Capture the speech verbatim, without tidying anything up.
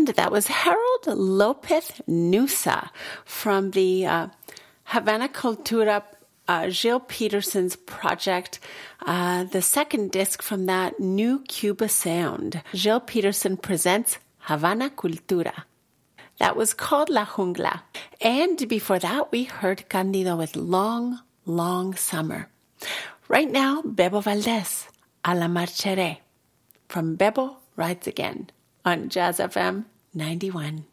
And that was Harold Lopez Nusa from the uh, Havana Cultura, uh, Gil Peterson's project, uh, the second disc from that New Cuba Sound. Gil Peterson presents Havana Cultura. That was called La Jungla. And before that, we heard Candido with Long, Long Summer. Right now, Bebo Valdez, A la Marchere, from Bebo Rides Again on Jazz F M ninety-one.